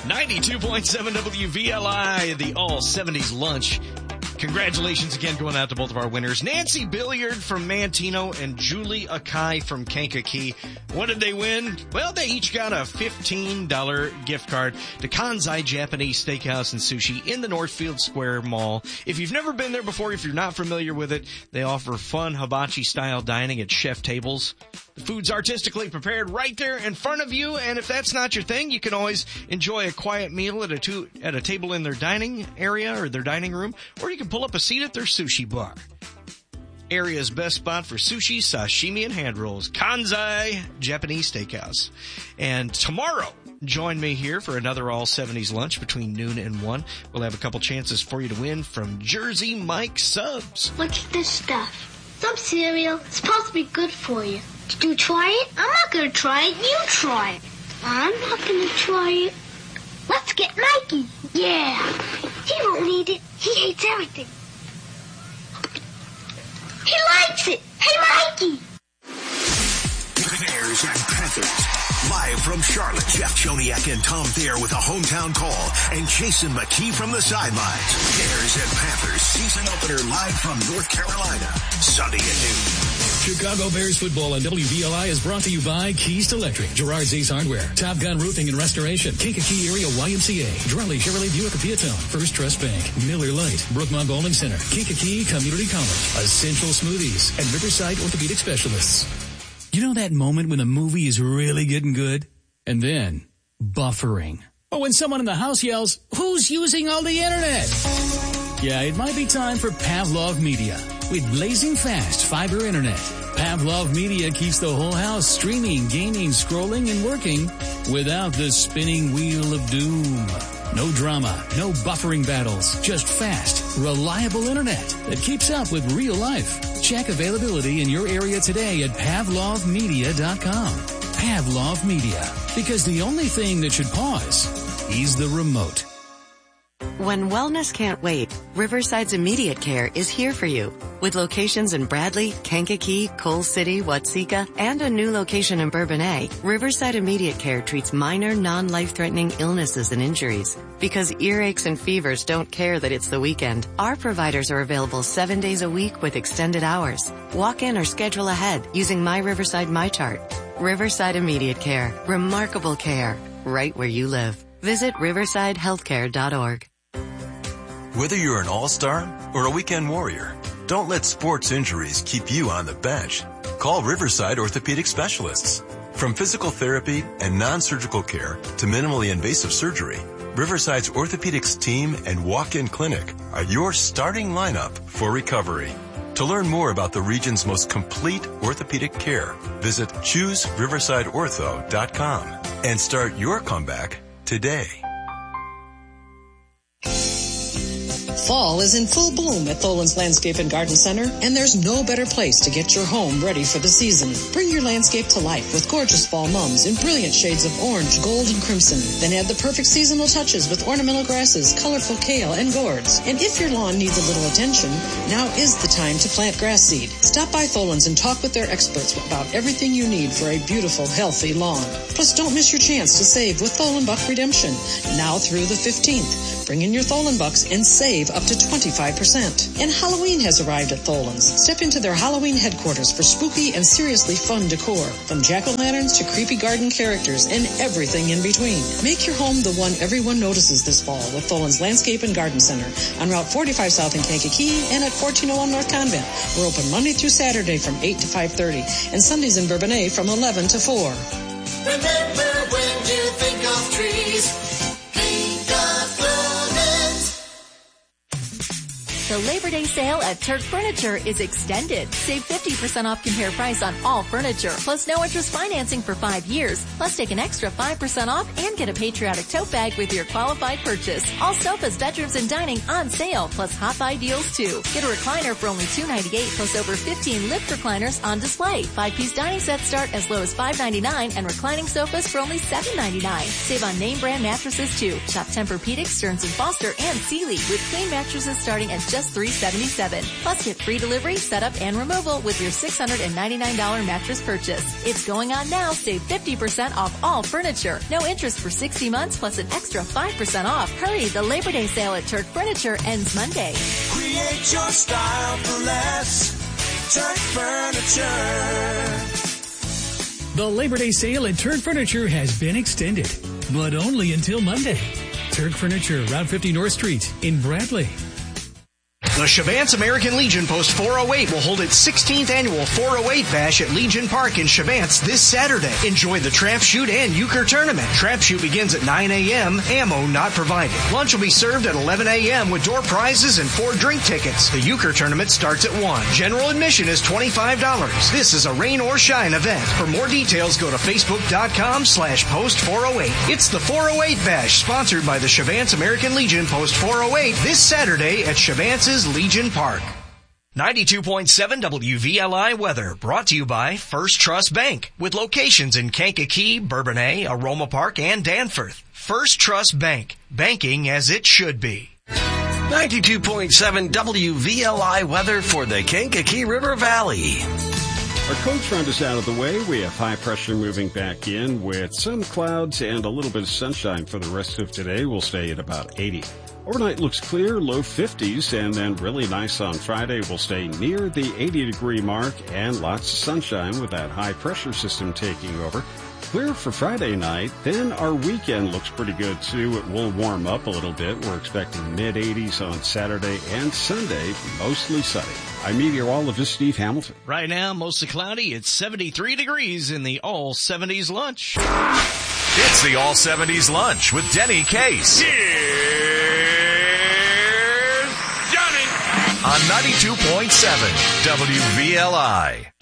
92.7 WVLI, the all-70s lunch. Congratulations again going out to both of our winners, Nancy Billiard from Mantino and Julie Akai from Kankakee. What did they win? Well, they each got a $15 gift card to Kanzai Japanese Steakhouse and Sushi in the Northfield Square Mall. If you've never been there before, if you're not familiar with it, they offer fun hibachi-style dining at chef tables. The food's artistically prepared right there in front of you, and if that's not your thing, you can always enjoy a quiet meal at a table in their dining area or their dining room, or you can pull up a seat at their sushi bar. Area's best spot for sushi, sashimi, and hand rolls, Kanzai Japanese Steakhouse. And tomorrow, join me here for another all-70s lunch between noon and 1. We'll have a couple chances for you to win from Jersey Mike Subs. What's this stuff? Some cereal. It's supposed to be good for you. Did you try it? I'm not going to try it. You try it. I'm not going to try it. Let's get Mikey. Yeah. He won't need it. He hates everything. He likes it. Hey, Mikey. Bears and Panthers. Live from Charlotte, Jeff Joniak and Tom Thayer with a hometown call and Jason McKee from the sidelines. Bears and Panthers season opener live from North Carolina. Sunday at noon. Chicago Bears football on WVLI is brought to you by Keys Electric, Gerard's Ace Hardware, Top Gun Roofing and Restoration, Kankakee Area YMCA, Drawley Chevrolet Buick Peatone, First Trust Bank, Miller Lite, Brookmont Bowling Center, Kankakee Community College, Essential Smoothies, and Riverside Orthopedic Specialists. You know that moment when the movie is really getting good? And then, buffering. Or when someone in the house yells, "Who's using all the internet?" Yeah, it might be time for Pavlov Media. With blazing fast fiber internet, Pavlov Media keeps the whole house streaming, gaming, scrolling, and working without the spinning wheel of doom. No drama, no buffering battles, just fast, reliable internet that keeps up with real life. Check availability in your area today at PavlovMedia.com. Pavlov Media, because the only thing that should pause is the remote. When wellness can't wait, Riverside's Immediate Care is here for you. With locations in Bradley, Kankakee, Coal City, Watseka, and a new location in Bourbonnais, Riverside Immediate Care treats minor, non-life-threatening illnesses and injuries. Because earaches and fevers don't care that it's the weekend, our providers are available 7 days a week with extended hours. Walk in or schedule ahead using My Riverside MyChart. Riverside Immediate Care. Remarkable care. Right where you live. Visit riversidehealthcare.org. Whether you're an all-star or a weekend warrior, don't let sports injuries keep you on the bench. Call Riverside Orthopedic Specialists. From physical therapy and non-surgical care to minimally invasive surgery, Riverside's orthopedics team and walk-in clinic are your starting lineup for recovery. To learn more about the region's most complete orthopedic care, visit ChooseRiversideOrtho.com and start your comeback today. Fall is in full bloom at Tholen's Landscape and Garden Center, and there's no better place to get your home ready for the season. Bring your landscape to life with gorgeous fall mums in brilliant shades of orange, gold, and crimson. Then add the perfect seasonal touches with ornamental grasses, colorful kale, and gourds. And if your lawn needs a little attention, now is the time to plant grass seed. Stop by Tholen's and talk with their experts about everything you need for a beautiful, healthy lawn. Plus, don't miss your chance to save with Tholen Buck Redemption, now through the 15th. Bring in your Tholen Bucks and save up to 25%. And Halloween has arrived at Tholen's. Step into their Halloween headquarters for spooky and seriously fun decor, from jack-o'-lanterns to creepy garden characters and everything in between. Make your home the one everyone notices this fall with Tholen's Landscape and Garden Center on Route 45 South in Kankakee and at 1401 North Convent. We're open Monday through Saturday from 8 to 5:30 and Sundays in Bourbonnais from 11 to 4. Remember, when you think of trees, think of Tholen's. The Labor Day sale at Turk Furniture is extended. Save 50% off compare price on all furniture, plus no interest financing for 5 years. Plus take an extra 5% off and get a patriotic tote bag with your qualified purchase. All sofas, bedrooms, and dining on sale, plus hot buy deals too. Get a recliner for only $298, plus over 15 lift recliners on display. 5-piece dining sets start as low as $5.99 and reclining sofas for only $7.99. Save on name brand mattresses too. Shop Tempur-Pedic, Stearns & Foster, and Sealy with queen mattresses starting at just $3 $73.77. Plus get free delivery, setup, and removal with your $699 mattress purchase. It's going on now. Save 50% off all furniture. No interest for 60 months plus an extra 5% off. Hurry, the Labor Day sale at Turk Furniture ends Monday. Create your style for less. Turk Furniture. The Labor Day sale at Turk Furniture has been extended, but only until Monday. Turk Furniture, Route 50 North Street in Bradley. The Chavance American Legion Post 408 will hold its 16th annual 408 Bash at Legion Park in Chavance this Saturday. Enjoy the Trap Shoot and Euchre Tournament. Trap Shoot begins at 9 a.m., ammo not provided. Lunch will be served at 11 a.m. with door prizes and 4 drink tickets. The Euchre Tournament starts at 1. General admission is $25. This is a rain or shine event. For more details, go to facebook.com/post408. It's the 408 Bash, sponsored by the Chavance American Legion Post 408 this Saturday at Chavance's Legion Park. 92.7 WVLI weather brought to you by First Trust Bank with locations in Kankakee, Bourbonnais, Aroma Park, and Danforth. First Trust Bank, banking as it should be. 92.7 WVLI weather for the Kankakee River Valley. Our cold front is out of the way. We have high pressure moving back in with some clouds and a little bit of sunshine for the rest of today. We'll stay at about 80. Overnight looks clear, low 50s, and then really nice on Friday. We'll stay near the 80-degree mark and lots of sunshine with that high-pressure system taking over. Clear for Friday night. Then our weekend looks pretty good, too. It will warm up a little bit. We're expecting mid-80s on Saturday and Sunday, mostly sunny. I'm meteorologist Steve Hamilton. Right now, mostly cloudy. It's 73 degrees in the All-70s Lunch. It's the All-70s Lunch with Denny Case. On 92.7 WVLI.